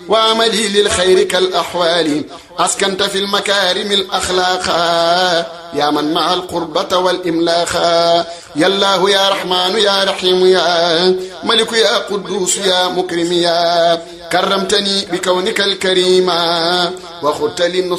وعملي للخير كالأحوال أسكنت في المكارم الأخلاق يا من مع القربة والإملاخ يا الله يا رحمن يا رحيم يا ملك يا قدوس يا مكرم يا كرمتني بكونك الكريم وخدت لي